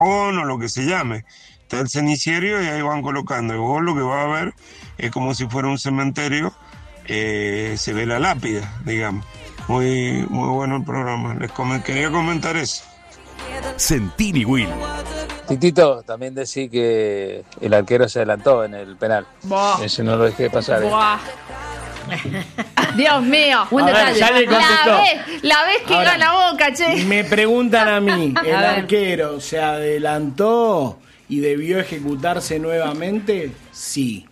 o lo que se llame. Está el cenicero y ahí van colocando. Y vos lo que vas a ver es como si fuera un cementerio, se ve la lápida, digamos. Muy, muy bueno el programa. Quería comentar eso. Sentini Will. Titito, también decí que el arquero se adelantó en el penal. Buah. Ese no lo dejé pasar. Buah. Dios mío. Un detalle. Ya le contestó. La vez que Ahora, gana Boca, che. Me preguntan a mí, ¿el A ver. arquero se adelantó y debió ejecutarse nuevamente? Sí.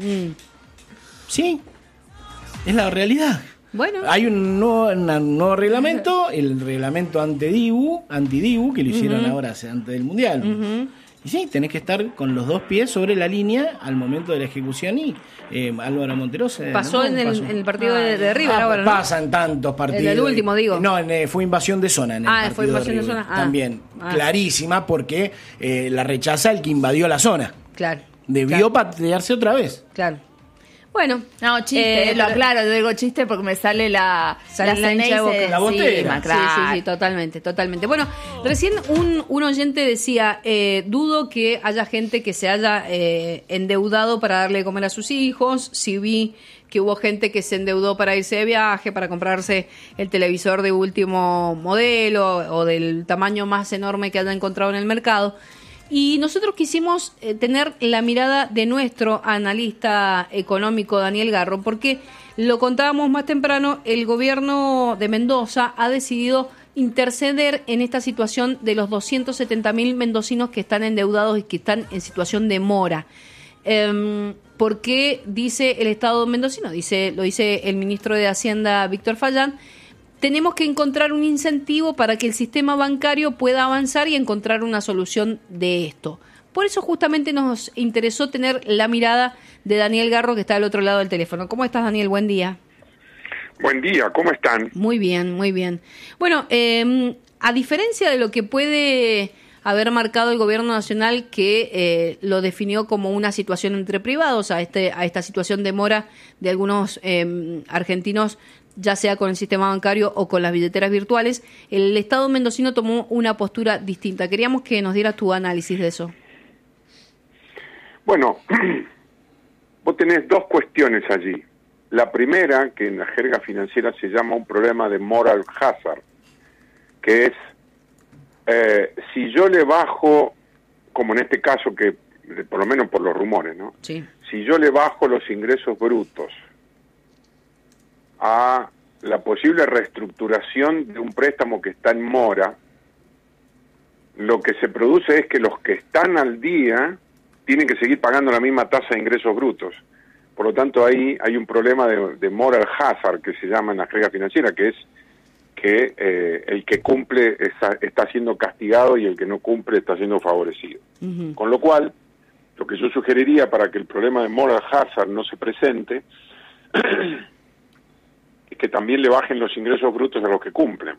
Sí. Es la realidad. Bueno. Hay un nuevo reglamento, el reglamento anti-Dibu, que lo hicieron ahora antes del Mundial. Y sí, tenés que estar con los dos pies sobre la línea al momento de la ejecución y Álvaro Montero Pasó en el partido de River ahora, ¿no? Pasan tantos partidos. En el último, digo. No, fue invasión de zona en el partido fue invasión de River. zona. También, clarísima, porque la rechaza el que invadió la zona. Claro. Debió patearse otra vez. Claro. Bueno. No, chiste, lo aclaro, yo digo chiste porque me sale la hincha de Boca. La botera. Sí, totalmente. Bueno, recién un oyente decía, dudo que haya gente que se haya endeudado para darle de comer a sus hijos. Sí vi que hubo gente que se endeudó para irse de viaje, para comprarse el televisor de último modelo o del tamaño más enorme que haya encontrado en el mercado. Y nosotros quisimos tener la mirada de nuestro analista económico Daniel Garro, porque lo contábamos más temprano, el gobierno de Mendoza ha decidido interceder en esta situación de los 270.000 mendocinos que están endeudados y que están en situación de mora. ¿Por qué dice el Estado mendocino? Lo dice el ministro de Hacienda, Víctor Fayán. Tenemos que encontrar un incentivo para que el sistema bancario pueda avanzar y encontrar una solución de esto. Por eso justamente nos interesó tener la mirada de Daniel Garro, que está al otro lado del teléfono. ¿Cómo estás, Daniel? Buen día. Buen día, ¿cómo están? Muy bien. Bueno, a diferencia de lo que puede haber marcado el gobierno nacional, que lo definió como una situación entre privados, a esta situación de mora de algunos argentinos, ya sea con el sistema bancario o con las billeteras virtuales, el Estado mendocino tomó una postura distinta. Queríamos que nos dieras tu análisis de eso. Bueno, vos tenés dos cuestiones allí. La primera, que en la jerga financiera se llama un problema de moral hazard, que es, si yo le bajo, como en este caso, que por lo menos por los rumores, ¿no? Sí. Si yo le bajo los ingresos brutos a la posible reestructuración de un préstamo que está en mora, lo que se produce es que los que están al día tienen que seguir pagando la misma tasa de ingresos brutos. Por lo tanto, ahí hay un problema de moral hazard, que se llama en la jerga financiera, que es que el que cumple está siendo castigado y el que no cumple está siendo favorecido. Con lo cual, lo que yo sugeriría para que el problema de moral hazard no se presente es que también le bajen los ingresos brutos a los que cumplen.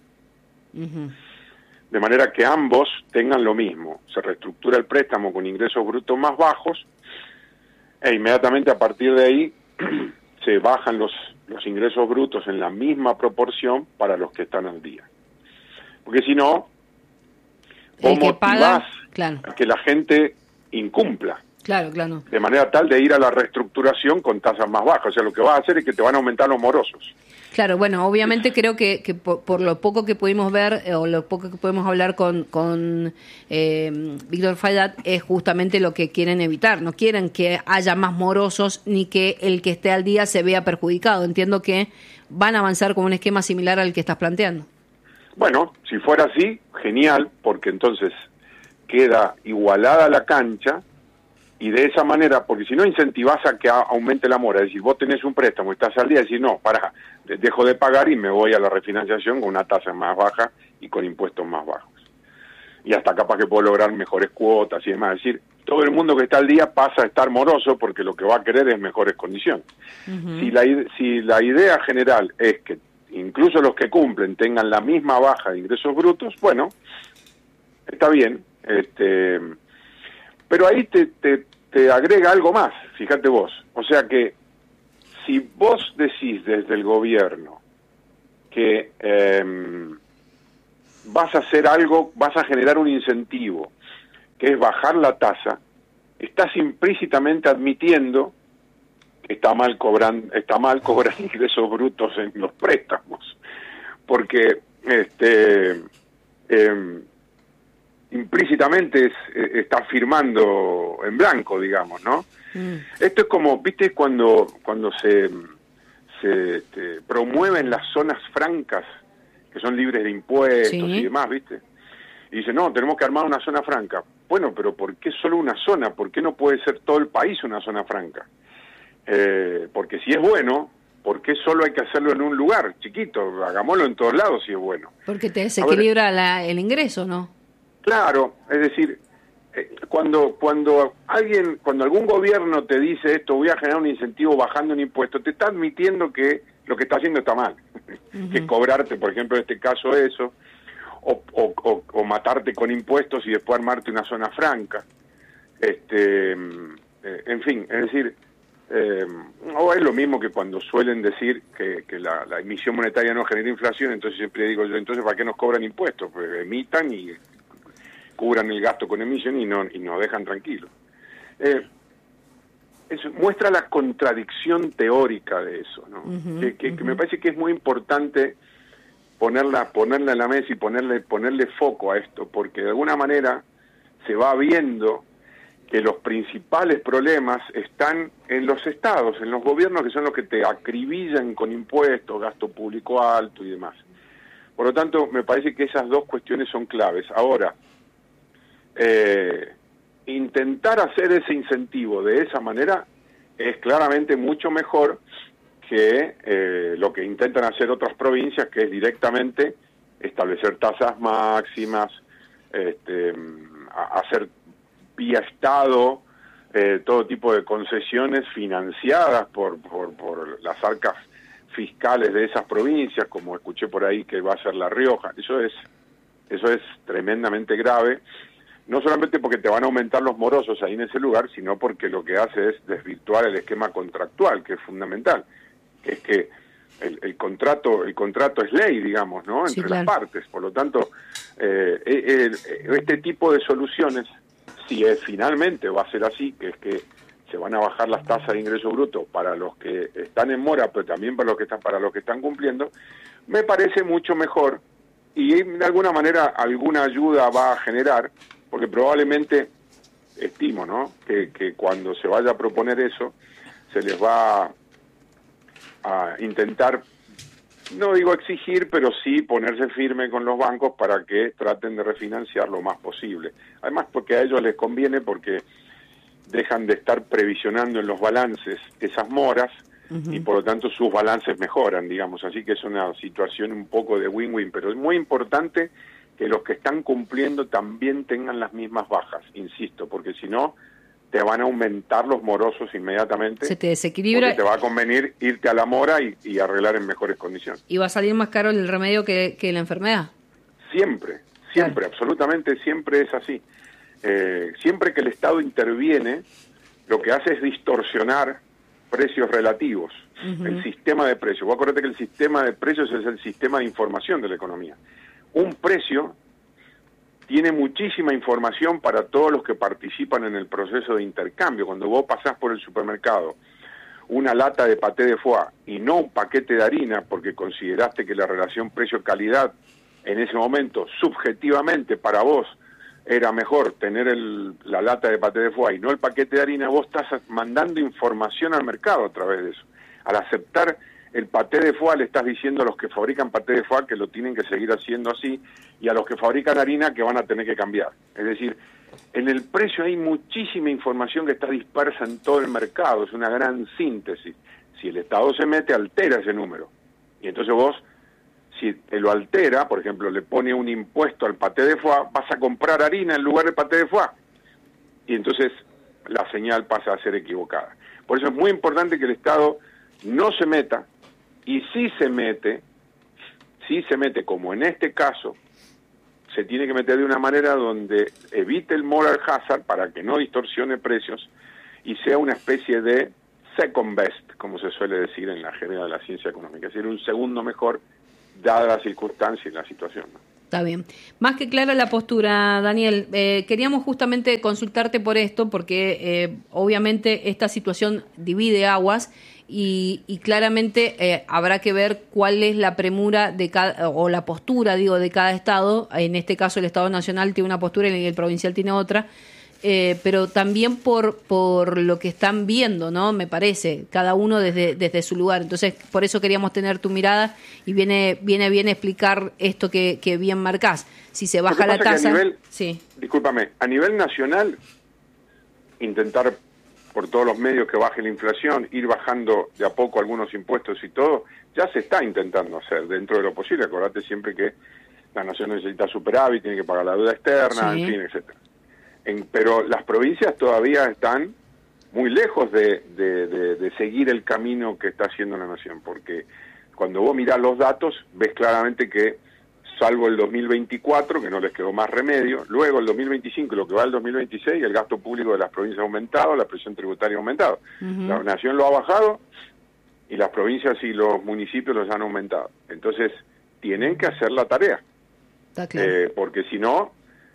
De manera que ambos tengan lo mismo. Se reestructura el préstamo con ingresos brutos más bajos e inmediatamente a partir de ahí se bajan los ingresos brutos en la misma proporción para los que están al día. Porque si no, vos motivás a que la gente incumpla. Claro. De manera tal de ir a la reestructuración con tasas más bajas. O sea, lo que va a hacer es que te van a aumentar los morosos. Claro, bueno, obviamente creo que por lo poco que pudimos ver o lo poco que podemos hablar con Víctor Fayad es justamente lo que quieren evitar. No quieren que haya más morosos ni que el que esté al día se vea perjudicado. Entiendo que van a avanzar con un esquema similar al que estás planteando. Bueno, si fuera así, genial, porque entonces queda igualada la cancha. Y de esa manera, porque si no incentivás a que aumente la mora, es decir, vos tenés un préstamo, estás al día, decís, no, dejo de pagar y me voy a la refinanciación con una tasa más baja y con impuestos más bajos. Y hasta capaz que puedo lograr mejores cuotas y demás. Es decir, todo el mundo que está al día pasa a estar moroso porque lo que va a querer es mejores condiciones. Si la idea general es que incluso los que cumplen tengan la misma baja de ingresos brutos, bueno, está bien, pero ahí te agrega algo más, fíjate vos. O sea que si vos decís desde el gobierno que vas a hacer algo, vas a generar un incentivo que es bajar la tasa, estás implícitamente admitiendo que está mal cobrar ingresos brutos en los préstamos, porque implícitamente está firmando en blanco, digamos, ¿no? Esto es como, ¿viste? Cuando se promueven las zonas francas, que son libres de impuestos y demás, ¿viste? Y dice, no, tenemos que armar una zona franca. Bueno, pero ¿por qué solo una zona? ¿Por qué no puede ser todo el país una zona franca? Porque si es bueno, ¿por qué solo hay que hacerlo en un lugar chiquito? Hagámoslo en todos lados si es bueno. Porque te desequilibra el ingreso, ¿no? Claro, es decir, cuando algún gobierno te dice esto, voy a generar un incentivo bajando un impuesto, te está admitiendo que lo que está haciendo está mal. Que cobrarte, por ejemplo, en este caso eso, o matarte con impuestos y después armarte una zona franca. En fin, es decir, o es lo mismo que cuando suelen decir que la emisión monetaria no genera inflación, entonces siempre digo yo, entonces ¿para qué nos cobran impuestos? Pues emitan y cubran el gasto con emisión y nos dejan tranquilos. Eso muestra la contradicción teórica de eso, ¿no? Que me parece que es muy importante ponerla en la mesa y ponerle foco a esto, porque de alguna manera se va viendo que los principales problemas están en los estados, en los gobiernos, que son los que te acribillan con impuestos, gasto público alto y demás. Por lo tanto, me parece que esas dos cuestiones son claves. Ahora, intentar hacer ese incentivo de esa manera es claramente mucho mejor que lo que intentan hacer otras provincias, que es directamente establecer tasas máximas, hacer vía Estado todo tipo de concesiones financiadas por las arcas fiscales de esas provincias, como escuché por ahí que va a ser La Rioja. Eso es tremendamente grave, no solamente porque te van a aumentar los morosos ahí en ese lugar, sino porque lo que hace es desvirtuar el esquema contractual, que es fundamental, que es que el contrato es ley, digamos, ¿no? Entre las partes. Por lo tanto, este tipo de soluciones, si finalmente va a ser así, que es que se van a bajar las tasas de ingreso bruto para los que están en mora, pero también para los que están cumpliendo, me parece mucho mejor y de alguna manera alguna ayuda va a generar, porque probablemente estimo, ¿no?, que cuando se vaya a proponer eso, se les va a intentar, no digo exigir, pero sí ponerse firme con los bancos para que traten de refinanciar lo más posible. Además, porque a ellos les conviene, porque dejan de estar previsionando en los balances esas moras y por lo tanto sus balances mejoran, digamos. Así que es una situación un poco de win-win, pero es muy importante que los que están cumpliendo también tengan las mismas bajas, insisto, porque si no te van a aumentar los morosos inmediatamente. Se te desequilibra. Porque te va a convenir irte a la mora y arreglar en mejores condiciones. ¿Y va a salir más caro el remedio que la enfermedad? Siempre, claro. Absolutamente siempre es así. Siempre que el Estado interviene, lo que hace es distorsionar precios relativos, el sistema de precios. Vos acordate que el sistema de precios es el sistema de información de la economía. Un precio tiene muchísima información para todos los que participan en el proceso de intercambio. Cuando vos pasás por el supermercado una lata de paté de foie y no un paquete de harina, porque consideraste que la relación precio-calidad en ese momento, subjetivamente para vos, era mejor tener la lata de paté de foie y no el paquete de harina, vos estás mandando información al mercado a través de eso. Al aceptar el paté de foie, le estás diciendo a los que fabrican paté de foie que lo tienen que seguir haciendo así, y a los que fabrican harina que van a tener que cambiar. Es decir, en el precio hay muchísima información que está dispersa en todo el mercado, es una gran síntesis. Si el Estado se mete, altera ese número. Y entonces vos, si te lo altera, por ejemplo, le pone un impuesto al paté de foie, vas a comprar harina en lugar de paté de foie. Y entonces la señal pasa a ser equivocada. Por eso es muy importante que el Estado no se meta, y si se mete, como en este caso, se tiene que meter de una manera donde evite el moral hazard para que no distorsione precios y sea una especie de second best, como se suele decir en la jerga de la ciencia económica, es decir, un segundo mejor dada la circunstancia y la situación, ¿no? Está bien. Más que clara la postura, Daniel. Queríamos justamente consultarte por esto, porque obviamente esta situación divide aguas y claramente habrá que ver cuál es la premura de cada, o la postura, digo, de cada estado. En este caso, el Estado Nacional tiene una postura y el provincial tiene otra. Pero también por lo que están viendo, ¿no? Me parece, cada uno desde su lugar. Entonces, por eso queríamos tener tu mirada y viene bien explicar esto que bien marcás. Si se baja la tasa... Sí. Discúlpame, a nivel nacional, intentar por todos los medios que baje la inflación, ir bajando de a poco algunos impuestos y todo, ya se está intentando hacer dentro de lo posible. Acordate siempre que la nación necesita superávit, tiene que pagar la deuda externa, en fin, etcétera. Pero las provincias todavía están muy lejos de seguir el camino que está haciendo la nación, porque cuando vos mirás los datos, ves claramente que, salvo el 2024, que no les quedó más remedio, luego el 2025 y lo que va el 2026, el gasto público de las provincias ha aumentado, la presión tributaria ha aumentado. La nación lo ha bajado y las provincias y los municipios los han aumentado. Entonces, tienen que hacer la tarea, porque si no...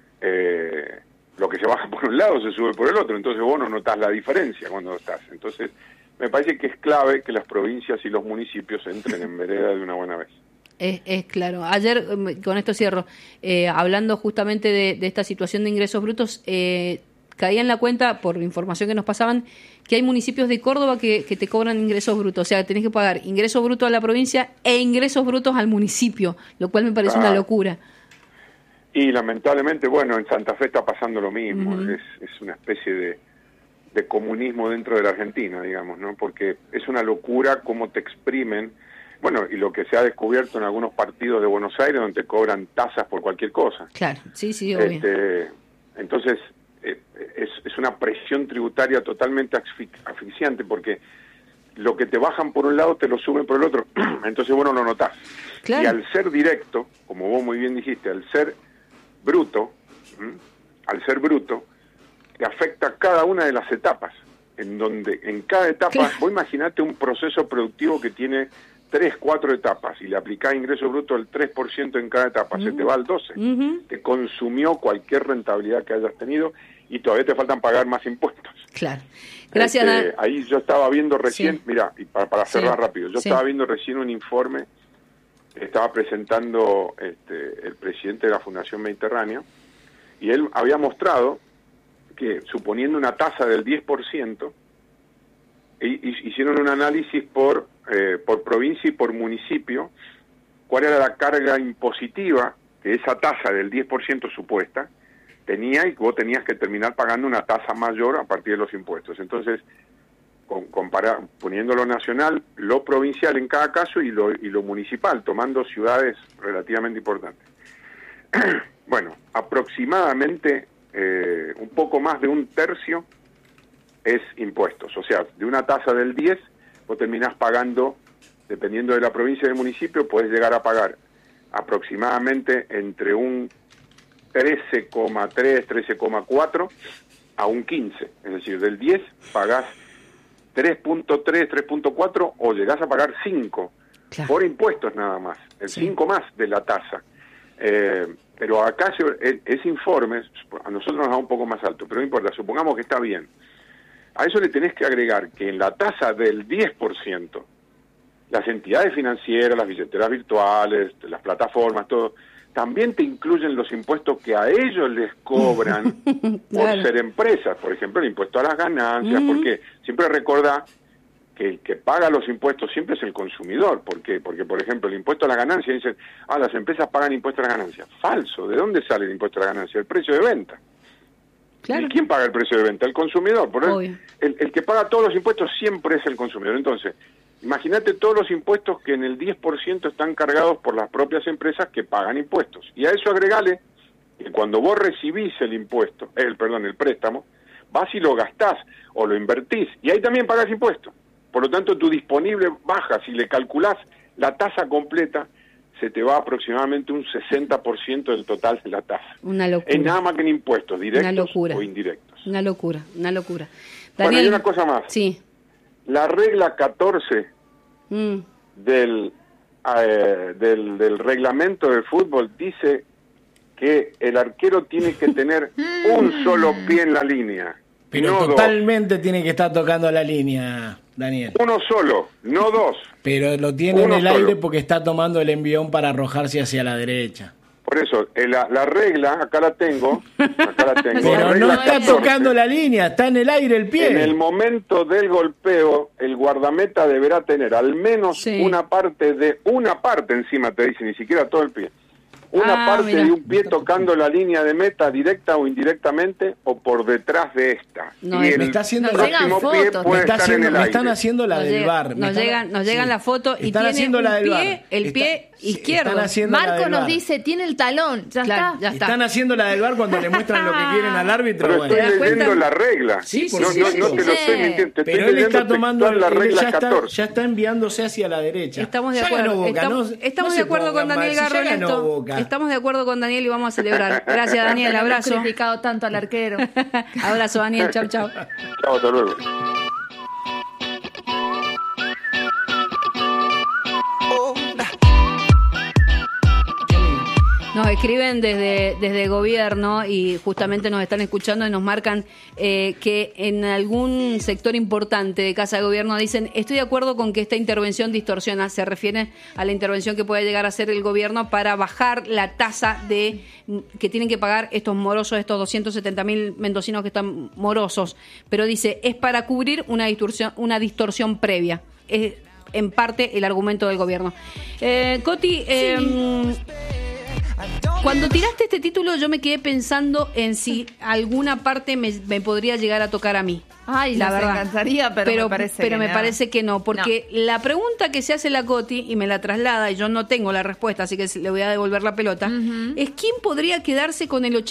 lo que se baja por un lado se sube por el otro, entonces vos no notás la diferencia cuando estás. Entonces, me parece que es clave que las provincias y los municipios entren en vereda de una buena vez. Es claro. Ayer, con esto cierro, hablando justamente de esta situación de ingresos brutos, caía en la cuenta, por información que nos pasaban, que hay municipios de Córdoba que te cobran ingresos brutos. O sea, tenés que pagar ingresos brutos a la provincia e ingresos brutos al municipio, lo cual me parece una locura. Y lamentablemente, bueno, en Santa Fe está pasando lo mismo, es una especie de comunismo dentro de la Argentina, digamos, ¿no? Porque es una locura cómo te exprimen, bueno, y lo que se ha descubierto en algunos partidos de Buenos Aires, donde te cobran tasas por cualquier cosa. Claro, sí, obvio. Entonces, es una presión tributaria totalmente asfixiante, porque lo que te bajan por un lado te lo suben por el otro, entonces vos no lo notás. Claro. Y al ser directo, como vos muy bien dijiste, al ser bruto, te afecta cada una de las etapas, en donde en cada etapa, vos imaginate un proceso productivo que tiene 3, 4 etapas, y le aplicás ingreso bruto del 3% en cada etapa, se te va al 12%, te consumió cualquier rentabilidad que hayas tenido, y todavía te faltan pagar más impuestos. Claro. Gracias, ahí yo estaba viendo recién, mira, y para cerrar rápido, yo estaba viendo recién un informe estaba presentando el presidente de la Fundación Mediterránea, y él había mostrado que, suponiendo una tasa del 10%, hicieron un análisis por provincia y por municipio, cuál era la carga impositiva que esa tasa del 10% supuesta tenía, y vos tenías que terminar pagando una tasa mayor a partir de los impuestos. Entonces, poniendo lo nacional, lo provincial en cada caso y lo municipal, tomando ciudades relativamente importantes. Bueno, aproximadamente un poco más de un tercio es impuestos. O sea, de una tasa del 10, vos terminás pagando, dependiendo de la provincia y del municipio, podés llegar a pagar aproximadamente entre un 13,3, 13,4 a un 15. Es decir, del 10 pagás 3.3, 3.4 o llegás a pagar 5 por impuestos nada más, el 5 más de la tasa. Pero acá ese informe a nosotros nos da un poco más alto, pero no importa, supongamos que está bien. A eso le tenés que agregar que en la tasa del 10%, las entidades financieras, las billeteras virtuales, las plataformas, todo, también te incluyen los impuestos que a ellos les cobran por ser empresas. Por ejemplo, el impuesto a las ganancias, porque siempre recordá que el que paga los impuestos siempre es el consumidor. ¿Por qué? Porque, por ejemplo, el impuesto a la ganancia, dicen, las empresas pagan impuesto a la ganancia. Falso. ¿De dónde sale el impuesto a la ganancia? El precio de venta. Claro. ¿Y quién paga el precio de venta? El consumidor. Por el que paga todos los impuestos siempre es el consumidor. Entonces, imagínate todos los impuestos que en el 10% están cargados por las propias empresas que pagan impuestos. Y a eso agregale que cuando vos recibís el impuesto, el préstamo, vas y lo gastás o lo invertís, y ahí también pagás impuestos. Por lo tanto, tu disponible baja. Si le calculás la tasa completa, se te va aproximadamente un 60% del total de la tasa. Una locura. Es nada más que en impuestos, directos o indirectos. Una locura. Daniel, bueno, hay una cosa más. Sí. La regla 14 del reglamento del fútbol dice que el arquero tiene que tener un solo pie en la línea. Pero no totalmente tiene que estar tocando la línea, Daniel. Uno solo, no dos. Pero lo tiene Uno en el solo. aire porque está tomando el envión para arrojarse hacia la derecha. Por eso, la regla, acá la tengo. La Pero regla no está 14. tocando la línea, está en el aire el pie. En el momento del golpeo, el guardameta deberá tener al menos Sí. una parte encima, te dice, ni siquiera todo el pie. Una parte mira. de un pie tocando la línea de meta directa o indirectamente o por detrás de esta. No, y me el está haciendo- Nos llegan próximo pie fotos. puede estar en el me aire. están haciendo la Nos del llega- bar. Nos llegan la foto y Están tiene haciendo un la del bar. pie, el pie izquierdo. Están haciendo la Marco del nos VAR. dice, tiene el talón, ya Claro, está. ya está. Están haciendo la del bar cuando le muestran lo que quieren al árbitro. Pero Bueno. ¿Te das estoy leyendo cuenta? la regla. Sí, por no, supuesto. no te lo estoy mintiendo. Te Pero estoy él leyendo está tomando, textual la él regla ya 14. ya está enviándose hacia la derecha. Estamos de Ya acuerdo. ganó Boca, estamos no- estamos no de se acuerdo con pongan Daniel mal, si ya Garro en ganó esto. Boca. Estamos de acuerdo con Daniel y vamos a celebrar. Gracias, Daniel. Hemos Abrazo. criticado tanto al arquero. Abrazo, Daniel. Chau, chau. Chao, hasta luego. Nos escriben desde gobierno y justamente nos están escuchando y nos marcan que en algún sector importante de Casa de Gobierno dicen, estoy de acuerdo con que esta intervención distorsiona, se refiere a la intervención que puede llegar a hacer el gobierno para bajar la tasa de que tienen que pagar estos morosos, estos 270.000 mendocinos que están morosos, pero dice, es para cubrir una distorsión previa. Es en parte el argumento del gobierno. Coti, cuando tiraste este título yo me quedé pensando en si alguna parte me podría llegar a tocar a mí. Ay, la nos verdad. encantaría, pero me parece que no. Porque la pregunta que se hace la Coti y me la traslada y yo no tengo la respuesta, así que le voy a devolver la pelota, es quién podría quedarse con el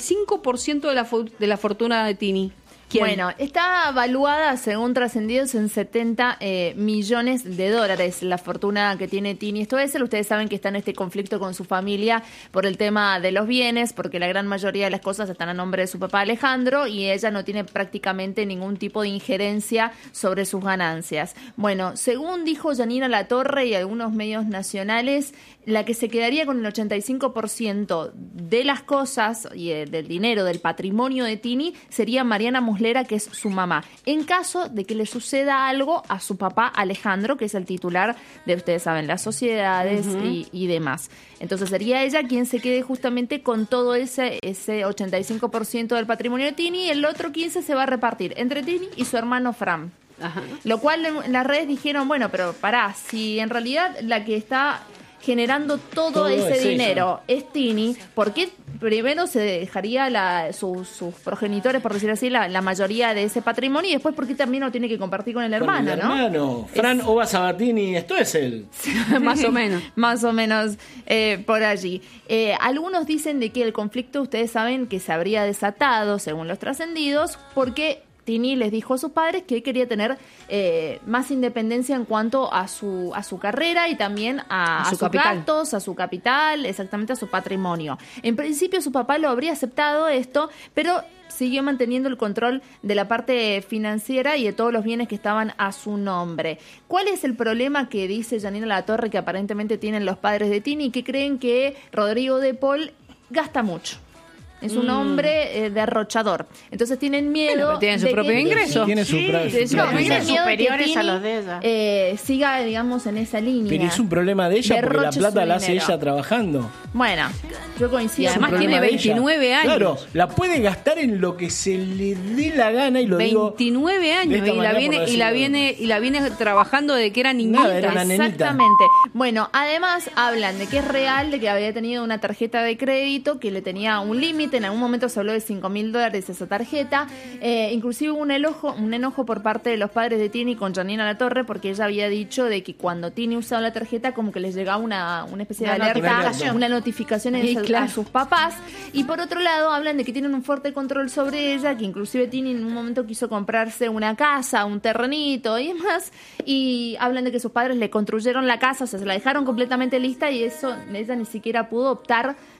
85% de la fortuna de Tini. ¿Quién? Bueno, está evaluada, según trascendidos, en 70 millones de dólares la fortuna que tiene Tini. Esto es, ustedes saben que está en este conflicto con su familia por el tema de los bienes, porque la gran mayoría de las cosas están a nombre de su papá Alejandro y ella no tiene prácticamente ningún tipo de injerencia sobre sus ganancias. Bueno, según dijo Yanina Latorre y algunos medios nacionales, la que se quedaría con el 85% de las cosas y del dinero, del patrimonio de Tini, sería Mariana Muslera, que es su mamá, en caso de que le suceda algo a su papá Alejandro, que es el titular de, ustedes saben, las sociedades y demás. Entonces sería ella quien se quede justamente con todo ese 85% del patrimonio de Tini, y el otro 15% se va a repartir entre Tini y su hermano Fran. Ajá. Lo cual en las redes dijeron, bueno, pero pará, si en realidad la que está generando todo ese es dinero es Tini, ¿por qué primero se dejaría sus progenitores, por decir así, la mayoría de ese patrimonio, y después por qué también lo tiene que compartir con el hermano, Con el ¿no? hermano. Fran Ova Sabatini, esto es él. Más o menos. Más o menos por allí. Algunos dicen de que el conflicto, ustedes saben, que se habría desatado, según los trascendidos, porque Tini les dijo a sus padres que quería tener más independencia en cuanto a su carrera y también a su sus capital. gastos, a su capital, exactamente a su patrimonio. En principio su papá lo habría aceptado esto, pero siguió manteniendo el control de la parte financiera y de todos los bienes que estaban a su nombre. ¿Cuál es el problema que dice Yanina Latorre que aparentemente tienen los padres de Tini, que creen que Rodrigo de Paul gasta mucho? Es un hombre derrochador. Entonces tienen miedo. Bueno, pero tienen su de propio que- ingreso. Tiene su propio sí, No, ingreso. tienen miedo de que superiores a Tini, los de ella. siga, digamos, en esa línea. Pero es un problema de ella porque la Derroche plata su la hace dinero. ella trabajando. Bueno, yo coincido. Y además Es un tiene problema de ella. 29 años. Claro, la puede gastar en lo que se le dé la gana y lo digo. 29 de años esta y la manera, viene por y la decirlo. viene trabajando desde que era niñita. Nada, era una nenita. Exactamente. Bueno, además hablan de que es real, de que había tenido una tarjeta de crédito que le tenía un límite. En algún momento se habló de $5.000 esa tarjeta. Inclusive hubo un enojo por parte de los padres de Tini con Yanina Latorre, porque ella había dicho de que cuando Tini usaba la tarjeta como que les llegaba una especie de Una alerta, notificación. una notificación Sí, claro. a sus papás. Y por otro lado hablan de que tienen un fuerte control sobre ella, que inclusive Tini en un momento quiso comprarse una casa, un terrenito y demás, y hablan de que sus padres le construyeron la casa, o sea, se la dejaron completamente lista y eso ella ni siquiera pudo optar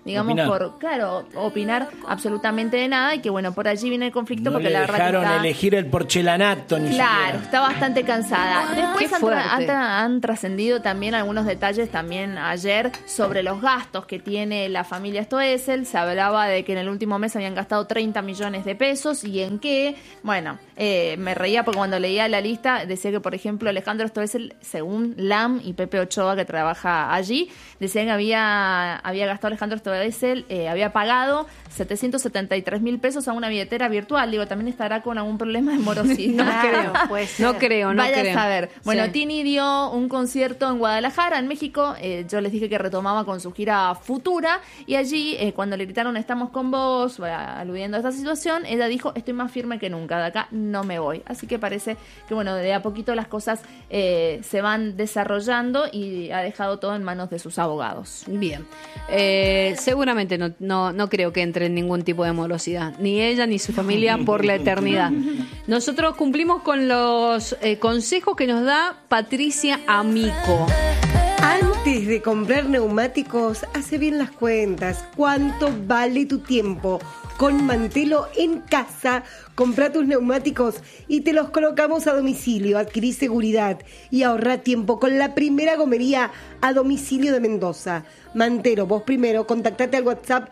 digamos, opinar absolutamente de nada, y que bueno, por allí viene el conflicto, No porque le la verdad dejaron que está... elegir el porcelanato ni Claro, siquiera. está bastante cansada. Después Qué fuerte. han trascendido también algunos detalles también ayer sobre los gastos que tiene la familia Stoessel. Se hablaba de que en el último mes habían gastado 30 millones de pesos, y en qué, bueno, me reía porque cuando leía la lista decía que, por ejemplo, Alejandro Stoessel, según Lam y Pepe Ochoa, que trabaja allí, decían que había gastado Alejandro Stoessel, había pagado 773.000 pesos a una billetera virtual. Digo, también estará con algún problema de morosidad. No creo. Vaya a saber. Bueno, Sí. Tini dio un concierto en Guadalajara, en México. Yo les dije que retomaba con su gira Futura, y allí, cuando le gritaron "estamos con vos", aludiendo a esta situación, ella dijo: "estoy más firme que nunca, de acá no me voy". Así que parece que, bueno, de a poquito las cosas se van desarrollando, y ha dejado todo en manos de sus abogados. Bien. Seguramente no creo que entre en ningún tipo de morosidad, ni ella ni su familia, por la eternidad. Nosotros cumplimos con los consejos que nos da Patricia Amico. Antes de comprar neumáticos, hace bien las cuentas. ¿Cuánto vale tu tiempo? Con Mantelo en casa, compra tus neumáticos y te los colocamos a domicilio. Adquirí seguridad y ahorra tiempo con la primera gomería a domicilio de Mendoza. Mantelo, vos primero, contactate al WhatsApp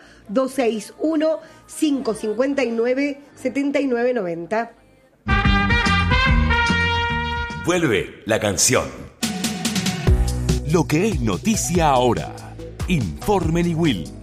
261-559-7990. Vuelve la canción. Lo que es noticia ahora. Informe Niwil.